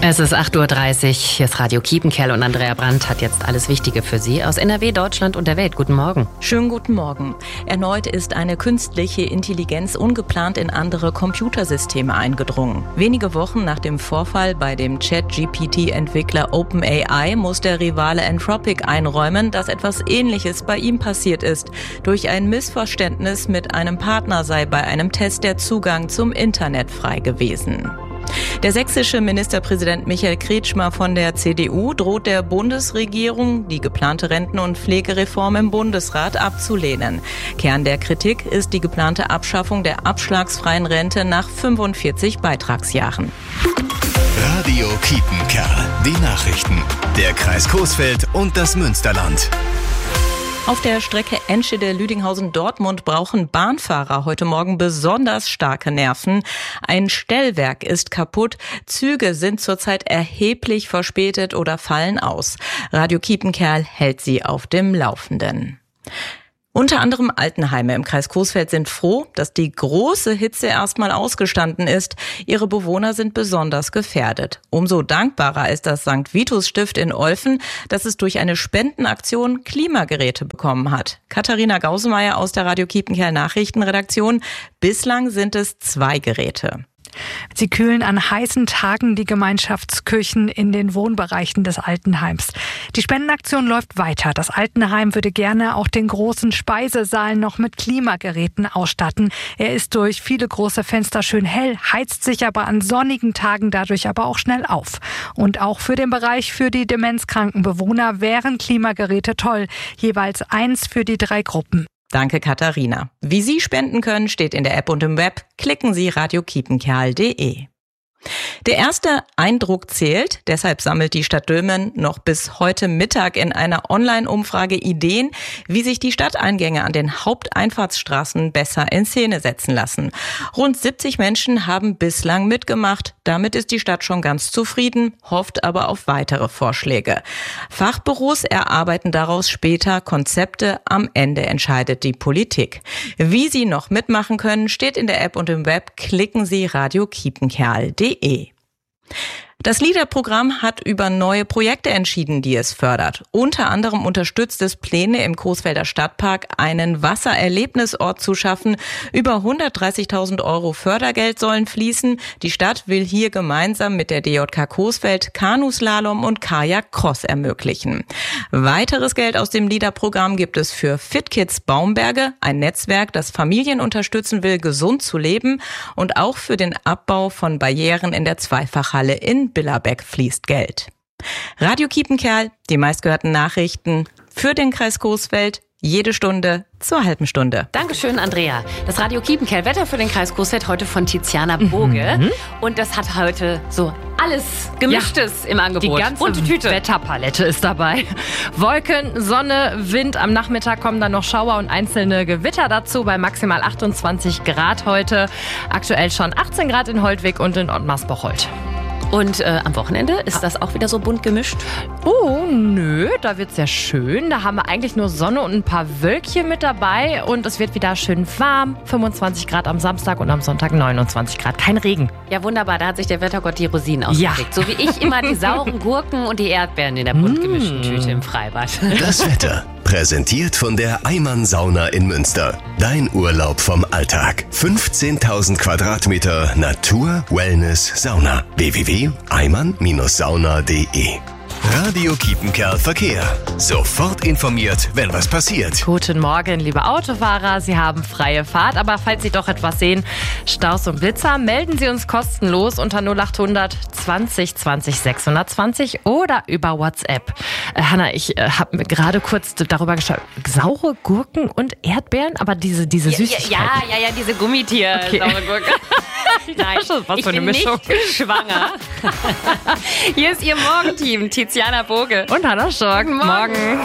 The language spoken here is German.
Es ist 8:30 Uhr. Hier ist Radio Kiepenkerl und Andrea Brandt hat jetzt alles Wichtige für Sie aus NRW, Deutschland und der Welt. Guten Morgen. Schönen guten Morgen. Erneut ist eine künstliche Intelligenz ungeplant in andere Computersysteme eingedrungen. Wenige Wochen nach dem Vorfall bei dem ChatGPT-Entwickler OpenAI muss der Rivale Anthropic einräumen, dass etwas Ähnliches bei ihm passiert ist. Durch ein Missverständnis mit einem Partner sei bei einem Test der Zugang zum Internet frei gewesen. Der sächsische Ministerpräsident Michael Kretschmer von der CDU droht der Bundesregierung, die geplante Renten- und Pflegereform im Bundesrat abzulehnen. Kern der Kritik ist die geplante Abschaffung der abschlagsfreien Rente nach 45 Beitragsjahren. Radio Kiepenkerl, die Nachrichten. Der Kreis Coesfeld und das Münsterland. Auf der Strecke Enschede-Lüdinghausen-Dortmund brauchen Bahnfahrer heute Morgen besonders starke Nerven. Ein Stellwerk ist kaputt. Züge sind zurzeit erheblich verspätet oder fallen aus. Radio Kiepenkerl hält sie auf dem Laufenden. Unter anderem Altenheime im Kreis Coesfeld sind froh, dass die große Hitze erstmal ausgestanden ist. Ihre Bewohner sind besonders gefährdet. Umso dankbarer ist das St. Vitus Stift in Olfen, dass es durch eine Spendenaktion Klimageräte bekommen hat. Katharina Gausemeyer aus der Radio Kiepenkerl Nachrichtenredaktion. Bislang sind es 2 Geräte. Sie kühlen an heißen Tagen die Gemeinschaftsküchen in den Wohnbereichen des Altenheims. Die Spendenaktion läuft weiter. Das Altenheim würde gerne auch den großen Speisesaal noch mit Klimageräten ausstatten. Er ist durch viele große Fenster schön hell, heizt sich aber an sonnigen Tagen dadurch aber auch schnell auf. Und auch für den Bereich für die demenzkranken Bewohner wären Klimageräte toll. Jeweils 1 für die 3 Gruppen. Danke, Katharina. Wie Sie spenden können, steht in der App und im Web. Klicken Sie radiokiepenkerl.de. Der erste Eindruck zählt, deshalb sammelt die Stadt Dülmen noch bis heute Mittag in einer Online-Umfrage Ideen, wie sich die Stadteingänge an den Haupteinfahrtsstraßen besser in Szene setzen lassen. Rund 70 Menschen haben bislang mitgemacht. Damit ist die Stadt schon ganz zufrieden, hofft aber auf weitere Vorschläge. Fachbüros erarbeiten daraus später Konzepte. Am Ende entscheidet die Politik. Wie Sie noch mitmachen können, steht in der App und im Web. Klicken Sie radiokiepenkerl.de. Das LEADER-Programm hat über neue Projekte entschieden, die es fördert. Unter anderem unterstützt es Pläne im Coesfelder Stadtpark, einen Wassererlebnisort zu schaffen. Über 130.000 € Fördergeld sollen fließen. Die Stadt will hier gemeinsam mit der DJK Coesfeld Kanuslalom und Kajak-Cross ermöglichen. Weiteres Geld aus dem LEADER-Programm gibt es für FitKids Baumberge, ein Netzwerk, das Familien unterstützen will, gesund zu leben, und auch für den Abbau von Barrieren in der Zweifachhalle in Billerbeck fließt Geld. Radio Kiepenkerl, die meistgehörten Nachrichten für den Kreis Coesfeld, jede Stunde zur halben Stunde. Dankeschön, Andrea. Das Radio Kiepenkerl Wetter für den Kreis Coesfeld heute von Tiziana Boge. Und das hat heute so alles Gemischtes im Angebot. Die ganze bunte Tüte. Wetterpalette ist dabei. Wolken, Sonne, Wind. Am Nachmittag kommen dann noch Schauer und einzelne Gewitter dazu bei maximal 28 Grad heute. Aktuell schon 18 Grad in Holtwig und in Ottmarsbocholt. Und am Wochenende ist das auch wieder so bunt gemischt? Oh, nö, da wird's ja schön. Da haben wir eigentlich nur Sonne und ein paar Wölkchen mit dabei. Und es wird wieder schön warm. 25 Grad am Samstag und am Sonntag 29 Grad. Kein Regen. Ja, wunderbar. Da hat sich der Wettergott die Rosinen ausgepickt. So wie ich immer die sauren Gurken und die Erdbeeren in der bunt gemischten Tüte im Freibad. Das Wetter. Präsentiert von der Eimann Sauna in Münster. Dein Urlaub vom Alltag. 15.000 Quadratmeter Natur, Wellness, Sauna. www.eimann-sauna.de. Radio Kiepenkerl Verkehr. Sofort informiert, wenn was passiert. Guten Morgen, liebe Autofahrer. Sie haben freie Fahrt, aber falls Sie doch etwas sehen, Staus und Blitzer, melden Sie uns kostenlos unter 0800 20 20 620 oder über WhatsApp. Hanna, ich habe mir gerade kurz darüber geschaut. Saure Gurken und Erdbeeren, aber diese Süßigkeiten. Ja, diese Gummitier-saure Gurke. Nein, was ich für eine bin Mischung. nicht schwanger. Hier ist Ihr Morgenteam, Tiziana Boge Und Hanna Stork. Morgen.